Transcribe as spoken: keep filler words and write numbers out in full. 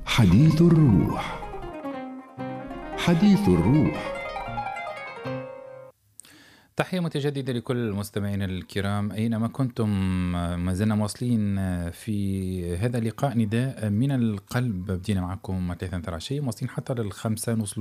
حديث الروح. حديث الروح. تحية متجددة لكل مستمعينا الكرام أينما كنتم. ما زلنا مواصلين في هذا اللقاء نداء من القلب. بدينا معكم ثلاثة عشر مواصلين حتى للخمسة نوصل